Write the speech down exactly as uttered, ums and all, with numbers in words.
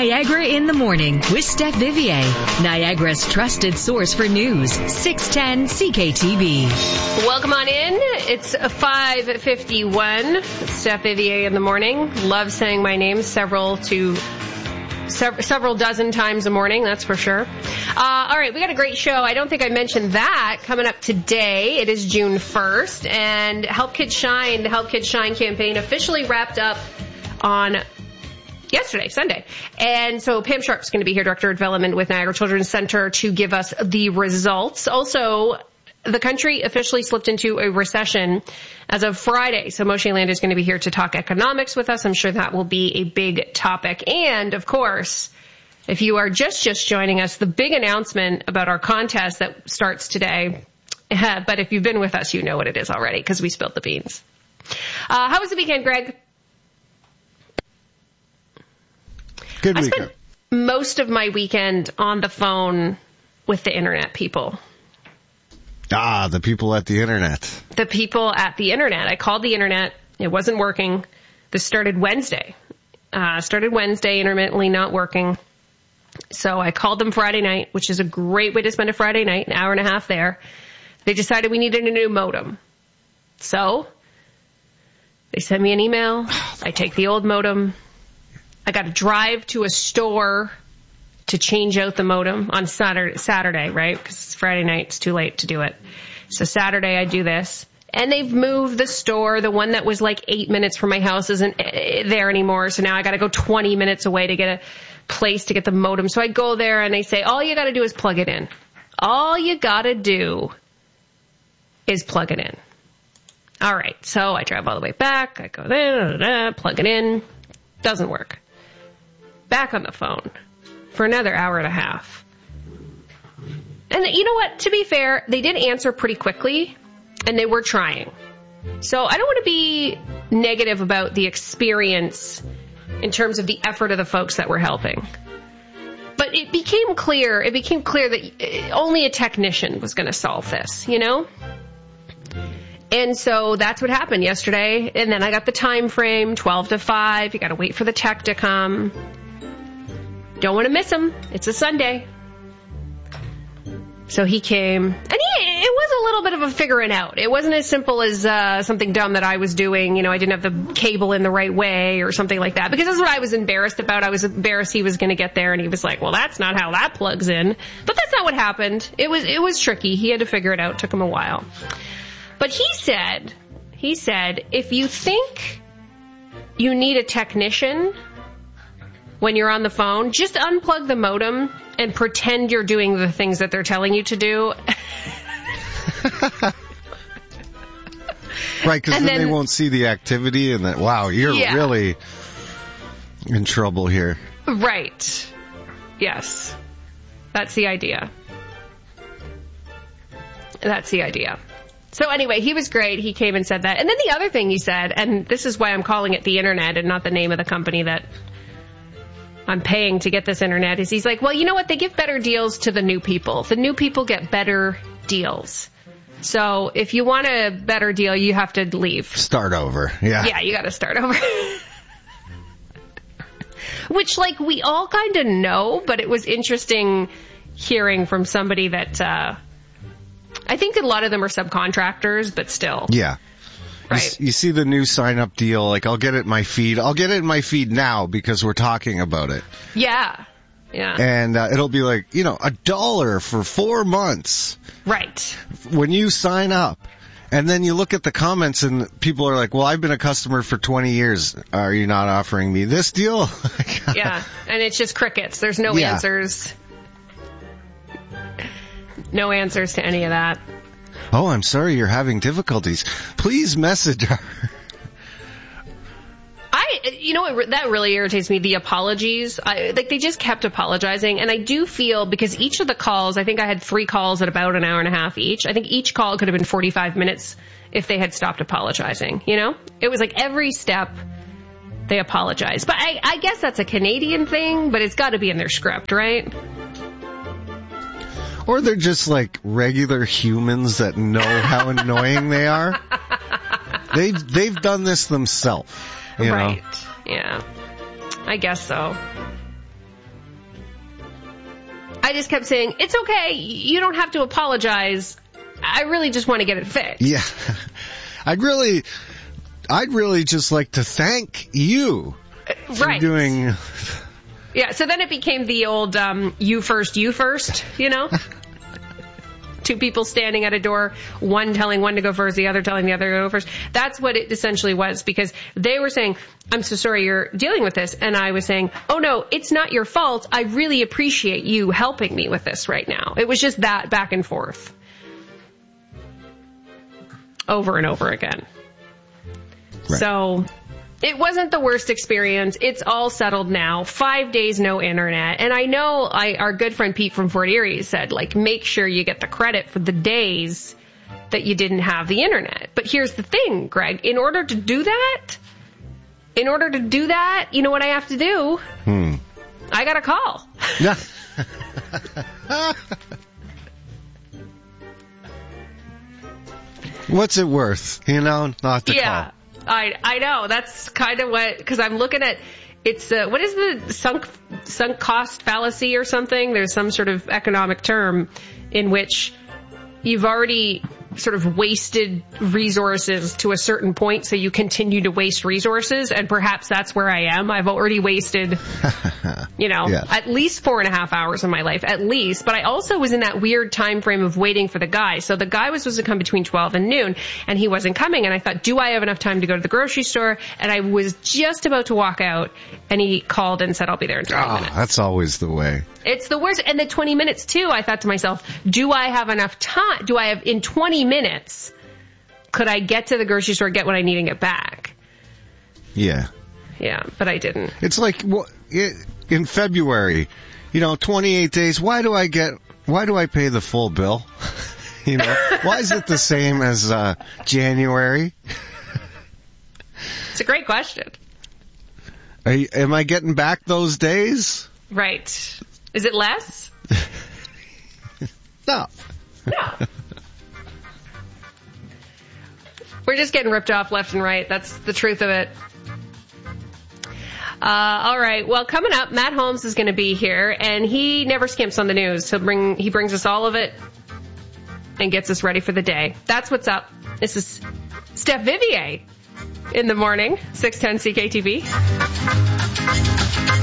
Niagara in the Morning with Steph Vivier, Niagara's trusted source for news, six ten C K T V. Welcome on in. It's five fifty-one. Steph Vivier in the Morning. Love saying my name several to sev- several dozen times a morning, that's for sure. Uh, all right, we got a great show. I don't think I mentioned that coming up today. It is June first, and Help Kids Shine, the Help Kids Shine campaign officially wrapped up on yesterday, Sunday. And so Pam Sharp's going to be here, Director of Development with Niagara Children's Center, to give us the results. Also, the country officially slipped into a recession as of Friday. So Moshe Land is going to be here to talk economics with us. I'm sure that will be a big topic. And, of course, if you are just, just joining us, the big announcement about our contest that starts today. But if you've been with us, you know what it is already because we spilled the beans. Uh, how was the weekend, Greg? Good I weekend. spent most of my weekend on the phone with the internet people. Ah, the people at the internet. The people at the internet. I called the internet. It wasn't working. This started Wednesday. Uh, started Wednesday, intermittently not working. So I called them Friday night, which is a great way to spend a Friday night, an hour and a half there. They decided we needed a new modem. So they sent me an email. I take the old modem. I got to drive to a store to change out the modem on Saturday, Saturday, right? Because it's Friday night. It's too late to do it. So Saturday I do this. And they've moved the store. The one that was like eight minutes from my house isn't there anymore. So now I got to go twenty minutes away to get a place to get the modem. So I go there and they say, all you got to do is plug it in. All you got to do is plug it in. All right. So I drive all the way back. I go there, da, da, da, plug it in. Doesn't work. Back on the phone for another hour and a half. And you know what? To be fair, they did answer pretty quickly, and they were trying. So I don't want to be negative about the experience in terms of the effort of the folks that were helping. But it became clear, it became clear that only a technician was going to solve this, you know? And so that's what happened yesterday. And then I got the time frame, twelve to five. You got to wait for the tech to come. Don't want to miss him. It's a Sunday. So he came, and he, it was a little bit of a figuring out. It wasn't as simple as uh, something dumb that I was doing. You know, I didn't have the cable in the right way or something like that. Because that's what I was embarrassed about. I was embarrassed he was going to get there, and he was like, well, that's not how that plugs in. But that's not what happened. It was, it was tricky. He had to figure it out. It took him a while. But he said, he said, if you think you need a technician when you're on the phone, just unplug the modem and pretend you're doing the things that they're telling you to do. Right, because then, then they won't see the activity and that, wow, you're yeah. really in trouble here. Right. Yes. That's the idea. That's the idea. So anyway, he was great. He came and said that. And then the other thing he said, and this is why I'm calling it the internet and not the name of the company that I'm paying to get this internet, is he's like, well, you know what? They give better deals to the new people. The new people get better deals. So if you want a better deal, you have to leave. Start over. Yeah. Yeah, you got to start over. Which, like, we all kind of know, but it was interesting hearing from somebody that, uh, I think a lot of them are subcontractors, but still. Yeah. Right. You, you see the new sign-up deal, like, I'll get it in my feed. I'll get it in my feed now because we're talking about it. Yeah. Yeah. And uh, it'll be like, you know, a dollar for four months. Right. When you sign up. And then you look at the comments and people are like, well, I've been a customer for twenty years. Are you not offering me this deal? Yeah. And it's just crickets. There's no yeah. answers. No answers to any of that. Oh, I'm sorry you're having difficulties. Please message her. I, you know what, that really irritates me, the apologies. I, like, they just kept apologizing. And I do feel, because each of the calls, I think I had three calls at about an hour and a half each. I think each call could have been forty-five minutes if they had stopped apologizing, you know? It was like every step they apologized. But I, I guess that's a Canadian thing, but it's got to be in their script, right? Or they're just like regular humans that know how annoying they are. They've, they've done this themselves. You right. know? Yeah. I guess so. I just kept saying, it's okay. You don't have to apologize. I really just want to get it fixed. Yeah. I'd really, I'd really just like to thank you for right. doing. Yeah. So then it became the old, um, you first, you first, you know? Two people standing at a door, one telling one to go first, the other telling the other to go first. That's what it essentially was, because they were saying, I'm so sorry you're dealing with this. And I was saying, oh no, it's not your fault. I really appreciate you helping me with this right now. It was just that back and forth. Over and over again. Right. So it wasn't the worst experience. It's all settled now. Five days, no internet. And I know I, our good friend Pete from Fort Erie said, like, make sure you get the credit for the days that you didn't have the internet. But here's the thing, Greg. In order to do that, in order to do that, you know what I have to do? Hmm. I got to call. Yeah. What's it worth, you know, not to yeah, call? I I know. That's kind of what, because I'm looking at, it's, uh, what is the sunk sunk cost fallacy or something? There's some sort of economic term in which you've already sort of wasted resources to a certain point, so you continue to waste resources, and perhaps that's where I am. I've already wasted, you know, yeah. at least four and a half hours of my life, at least. But I also was in that weird time frame of waiting for the guy. So the guy was supposed to come between twelve and noon, and he wasn't coming. And I thought, do I have enough time to go to the grocery store? And I was just about to walk out, and he called and said, I'll be there in twenty oh, minutes. That's always the way. It's the worst. And the twenty minutes, too, I thought to myself, do I have enough time? Do I have, in twenty minutes, could I get to the grocery store, get what I need, and get back? Yeah. Yeah, but I didn't. It's like in February, you know, twenty-eight days, why do I get, why do I pay the full bill? You know, why is it the same as uh, January? It's a great question. Are you, am I getting back those days? Right. Is it less? No. No. We're just getting ripped off left and right. That's the truth of it. Uh, all right. Well, coming up, Matt Holmes is going to be here, and he never skimps on the news. He'll bring, he brings us all of it and gets us ready for the day. That's what's up. This is Steph Vivier in the morning, six ten C K T V.